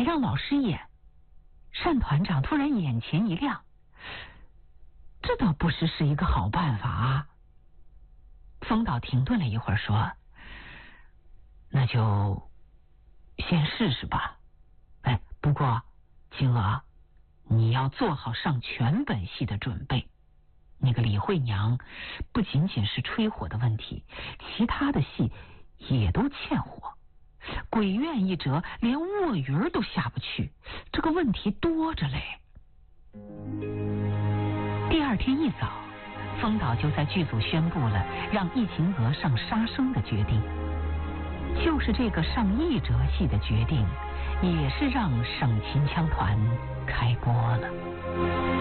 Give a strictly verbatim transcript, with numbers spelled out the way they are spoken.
还让老师演。单团长突然眼前一亮，这倒不是是一个好办法啊。风导停顿了一会儿说，那就先试试吧。哎，不过青娥，你要做好上全本戏的准备。那个李慧娘不仅仅是吹火的问题，其他的戏也都欠火。鬼院一折，连卧云都下不去，这个问题多着嘞。第二天一早，风导就在剧组宣布了让易秦娥上杀生的决定。就是这个上一折戏的决定，也是让省秦腔团开锅了。